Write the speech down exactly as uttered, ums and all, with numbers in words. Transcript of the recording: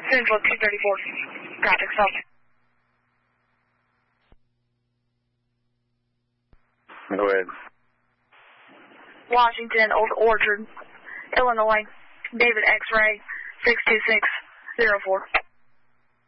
Central two thirty-four. Traffic stop. Go ahead. Washington, Old Orchard, Illinois, David X-Ray, six two six zero four.